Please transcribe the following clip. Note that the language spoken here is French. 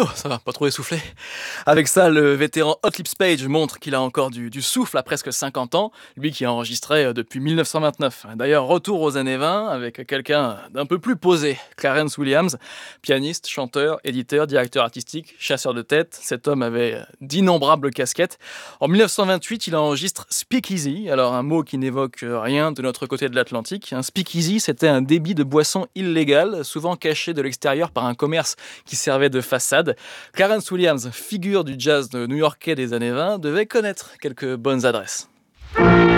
Oh, ça va, pas trop essoufflé. Avec ça, le vétéran Hot Lips Page montre qu'il a encore du souffle à presque 50 ans, lui qui a enregistré depuis 1929. D'ailleurs, retour aux années 20 avec quelqu'un d'un peu plus posé, Clarence Williams, pianiste, chanteur, éditeur, directeur artistique, chasseur de tête. Cet homme avait d'innombrables casquettes. En 1928, il enregistre Speakeasy, alors un mot qui n'évoque rien de notre côté de l'Atlantique. Un speakeasy, c'était un débit de boissons illégal, souvent caché de l'extérieur par un commerce qui servait de façade. Clarence Williams, figure du jazz new-yorkais des années 20, devait connaître quelques bonnes adresses.